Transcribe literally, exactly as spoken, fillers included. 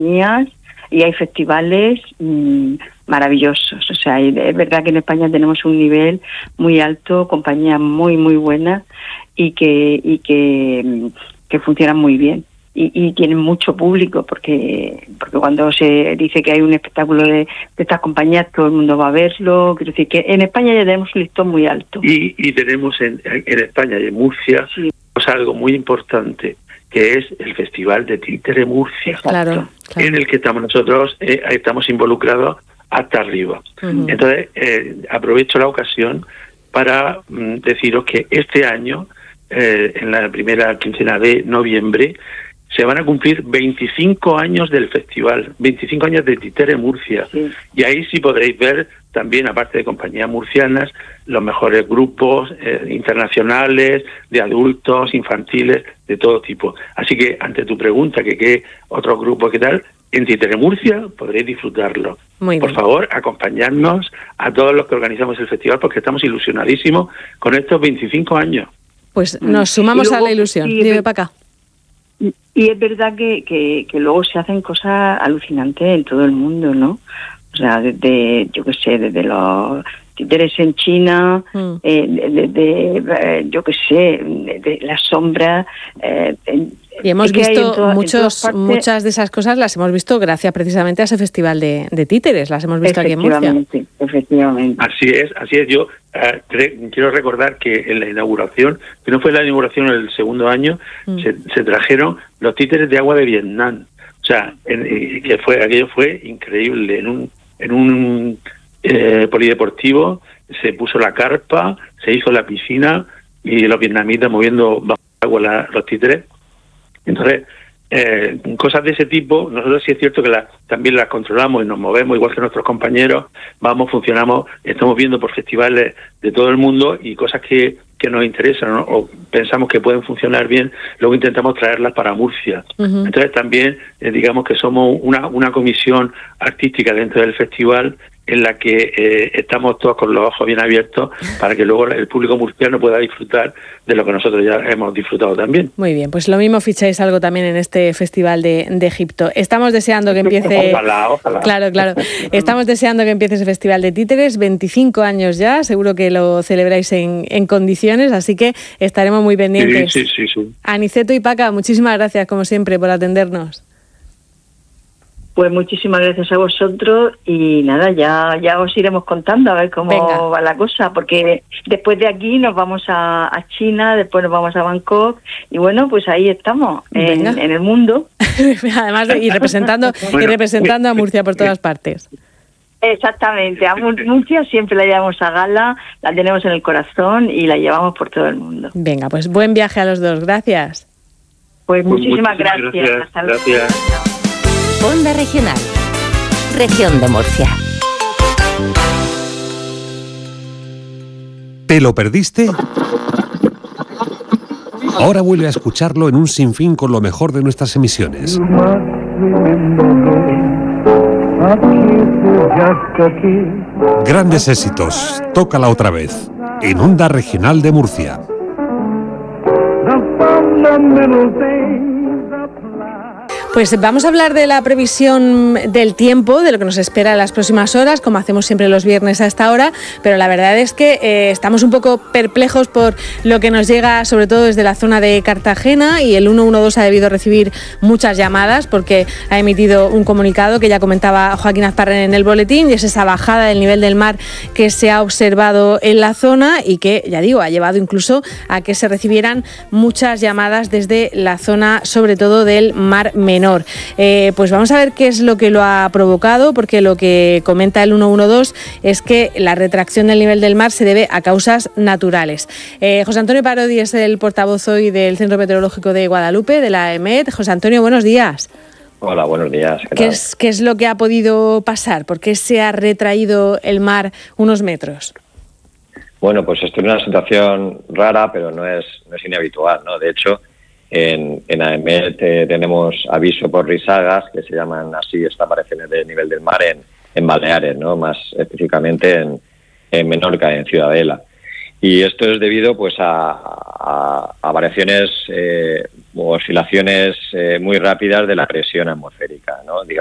compañías y hay festivales mmm, maravillosos. O sea, es verdad que en España tenemos un nivel muy alto, compañías muy, muy buenas y que, y que, que funcionan muy bien. Y, y tienen mucho público, porque porque cuando se dice que hay un espectáculo de, de estas compañías, todo el mundo va a verlo. Quiero decir que en España ya tenemos un listón muy alto. Y, y tenemos en, en España y en Murcia sí. pues algo muy importante, que es el Festival de Títere Murcia, claro, claro. en el que estamos nosotros, eh, estamos involucrados hasta arriba. Uh-huh. Entonces, eh, aprovecho la ocasión para mm, deciros que este año, eh, en la primera quincena de noviembre, se van a cumplir veinticinco años del festival, veinticinco años de Títere Murcia. Sí. Y ahí sí podréis ver también, aparte de compañías murcianas, los mejores grupos eh, internacionales, de adultos, infantiles, de todo tipo. Así que, ante tu pregunta, que qué otros grupos, qué tal, en Títere Murcia podréis disfrutarlo. Muy bien. Por favor, acompañadnos a todos los que organizamos el festival, porque estamos ilusionadísimos con estos veinticinco años. Pues nos sumamos luego, a la ilusión. Sí, dime para acá. Y es verdad que, que, que luego se hacen cosas alucinantes en todo el mundo, ¿no? O sea, desde, yo qué sé, desde los títeres en China, mm. eh, desde, de, de, yo qué sé, de, de las sombras. Eh, y hemos visto toda, muchos, muchas de esas cosas las hemos visto gracias precisamente a ese festival de, de títeres, las hemos visto aquí en Murcia. Efectivamente, efectivamente. Así es, así es. Yo eh, cre- quiero recordar que en la inauguración, que no fue la inauguración el segundo año, mm. se, se trajeron los títeres de agua de Vietnam. O sea, en, eh, que fue aquello fue increíble. En un en un eh, polideportivo se puso la carpa, se hizo la piscina y los vietnamitas moviendo bajo agua la, los títeres. Entonces, eh, cosas de ese tipo, nosotros sí es cierto que la, también las controlamos y nos movemos igual que nuestros compañeros, vamos, funcionamos, estamos viendo por festivales de todo el mundo y cosas que, que nos interesan, ¿no? O pensamos que pueden funcionar bien, luego intentamos traerlas para Murcia. Uh-huh. Entonces también, eh, digamos que somos una, una comisión artística dentro del festival en la que eh, estamos todos con los ojos bien abiertos para que luego el público murciano pueda disfrutar de lo que nosotros ya hemos disfrutado también. Muy bien, pues lo mismo ficháis algo también en este Festival de, de Egipto. Estamos deseando que empiece... Ojalá, ojalá. Claro, claro. Estamos deseando que empiece ese Festival de Títeres, veinticinco años ya, seguro que lo celebráis en, en condiciones, así que estaremos muy pendientes. Sí, sí, sí, sí. Aniceto y Paca, muchísimas gracias, como siempre, por atendernos. Pues muchísimas gracias a vosotros y nada, ya ya os iremos contando a ver cómo Venga. va la cosa, porque después de aquí nos vamos a, a China, después nos vamos a Bangkok y bueno, pues ahí estamos, en, en el mundo. Además, y representando, bueno, y representando a Murcia por todas partes. Exactamente, a Murcia siempre la llevamos a gala, la tenemos en el corazón y la llevamos por todo el mundo. Venga, pues buen viaje a los dos, gracias. Pues muchísimas, muchísimas gracias. gracias. Hasta luego. Gracias. Onda Regional, Región de Murcia. ¿Te lo perdiste? Ahora vuelve a escucharlo en un sinfín con lo mejor de nuestras emisiones. Grandes éxitos, tócala otra vez, en Onda Regional de Murcia. Pues vamos a hablar de la previsión del tiempo, de lo que nos espera en las próximas horas, como hacemos siempre los viernes a esta hora, pero la verdad es que eh, estamos un poco perplejos por lo que nos llega, sobre todo desde la zona de Cartagena, y el ciento doce ha debido recibir muchas llamadas porque ha emitido un comunicado que ya comentaba Joaquín Azparren en el boletín, y es esa bajada del nivel del mar que se ha observado en la zona y que, ya digo, ha llevado incluso a que se recibieran muchas llamadas desde la zona, sobre todo del Mar Menor. Eh, pues vamos a ver qué es lo que lo ha provocado, porque lo que comenta el ciento doce es que la retracción del nivel del mar se debe a causas naturales. Eh, José Antonio Parodi es el portavoz hoy del Centro Meteorológico de Guadalupe, de la E M E T. José Antonio, buenos días. Hola, buenos días. ¿Qué, ¿Qué, es, ¿Qué es lo que ha podido pasar? ¿Por qué se ha retraído el mar unos metros? Bueno, pues esto es una situación rara, pero no es, no es inhabitual, ¿no? De hecho, En, en A E M E T tenemos aviso por risagas, que se llaman así estas variaciones de nivel del mar en, en Baleares, ¿no? Más específicamente en, en Menorca, en Ciudadela. Y esto es debido pues a, a, a variaciones eh, oscilaciones eh, muy rápidas de la presión atmosférica, ¿no?